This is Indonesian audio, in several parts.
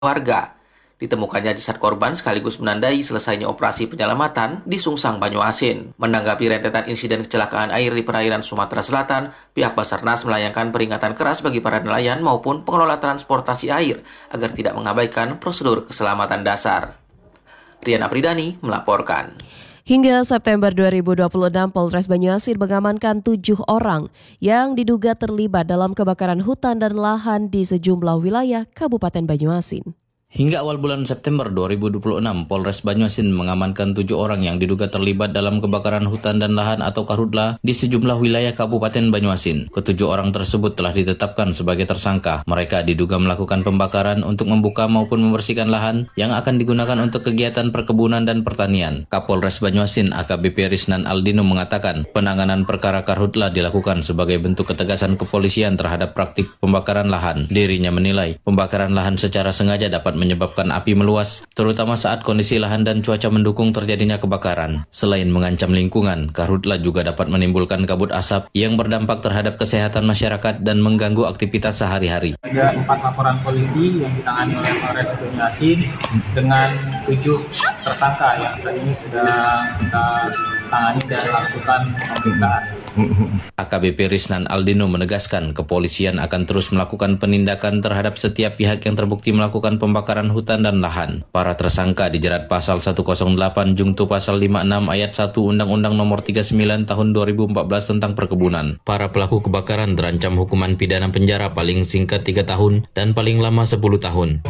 warga. Ditemukannya jasad korban sekaligus menandai selesainya operasi penyelamatan di Sungsang, Banyuasin. Menanggapi rentetan insiden kecelakaan air di perairan Sumatera Selatan, pihak Basarnas melayangkan peringatan keras bagi para nelayan maupun pengelola transportasi air agar tidak mengabaikan prosedur keselamatan dasar. Riana Pridani melaporkan. Hingga September 2026, Polres Banyuasin mengamankan 7 orang yang diduga terlibat dalam kebakaran hutan dan lahan di sejumlah wilayah Kabupaten Banyuasin. Hingga awal bulan September 2026, Polres Banyuasin mengamankan 7 orang yang diduga terlibat dalam kebakaran hutan dan lahan atau karhutla di sejumlah wilayah Kabupaten Banyuasin. Ketujuh orang tersebut telah ditetapkan sebagai tersangka. Mereka diduga melakukan pembakaran untuk membuka maupun membersihkan lahan yang akan digunakan untuk kegiatan perkebunan dan pertanian. Kapolres Banyuasin AKBP Risnan Aldino mengatakan penanganan perkara karhutla dilakukan sebagai bentuk ketegasan kepolisian terhadap praktik pembakaran lahan. Dirinya menilai pembakaran lahan secara sengaja dapat menyebabkan api meluas, terutama saat kondisi lahan dan cuaca mendukung terjadinya kebakaran. Selain mengancam lingkungan, karhutla juga dapat menimbulkan kabut asap yang berdampak terhadap kesehatan masyarakat dan mengganggu aktivitas sehari-hari. Ada 4 laporan polisi yang ditangani oleh Polres Banyuasin dengan 7 tersangka yang saat ini sudah kita tangani dan lakukan pemeriksaan. AKBP Risnan Aldino menegaskan kepolisian akan terus melakukan penindakan terhadap setiap pihak yang terbukti melakukan pembakaran hutan dan lahan. Para tersangka dijerat pasal 108 Jungto pasal 56 ayat 1 Undang-Undang Nomor 39 Tahun 2014 tentang perkebunan. Para pelaku kebakaran terancam hukuman pidana penjara paling singkat 3 tahun dan paling lama 10 tahun.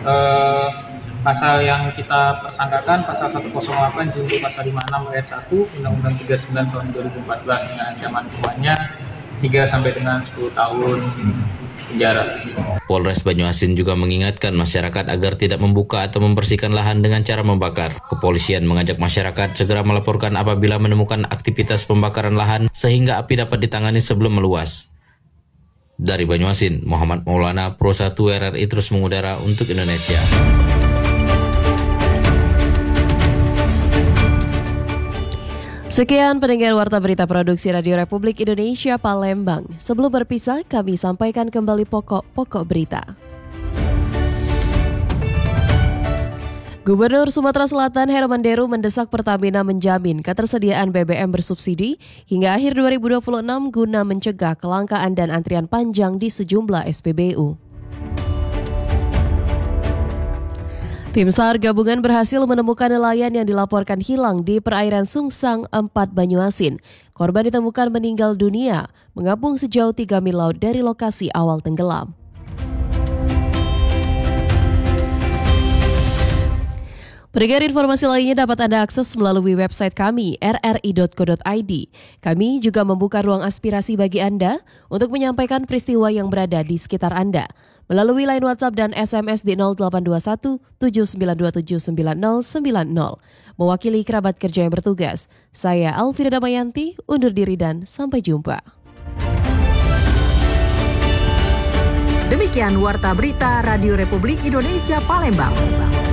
Pasal yang kita persangkakan pasal 108 Jungto pasal 56 ayat 1 Undang-Undang 39 tahun 2014 dengan ancaman hukumannya 3 sampai dengan 10 tahun penjara. Polres Banyuasin juga mengingatkan masyarakat agar tidak membuka atau membersihkan lahan dengan cara membakar. Kepolisian mengajak masyarakat segera melaporkan apabila menemukan aktivitas pembakaran lahan sehingga api dapat ditangani sebelum meluas. Dari Banyuasin, Muhammad Maulana, Pro 1 RRI terus mengudara untuk Indonesia. Sekian pendengar Warta Berita Produksi Radio Republik Indonesia Palembang. Sebelum berpisah, kami sampaikan kembali pokok-pokok berita. Gubernur Sumatera Selatan Herman Deru mendesak Pertamina menjamin ketersediaan BBM bersubsidi hingga akhir 2026 guna mencegah kelangkaan dan antrian panjang di sejumlah SPBU. Tim SAR gabungan berhasil menemukan nelayan yang dilaporkan hilang di perairan Sungsang 4 Banyuasin. Korban ditemukan meninggal dunia, mengapung sejauh 3 mil laut dari lokasi awal tenggelam. Pendengar, informasi lainnya dapat Anda akses melalui website kami, rri.co.id. Kami juga membuka ruang aspirasi bagi Anda untuk menyampaikan peristiwa yang berada di sekitar Anda. Melalui line WhatsApp dan SMS di 0821 7927 9090. Mewakili kerabat kerja yang bertugas, saya Alvira Damayanti, undur diri dan sampai jumpa. Demikian Warta Berita Radio Republik Indonesia Palembang.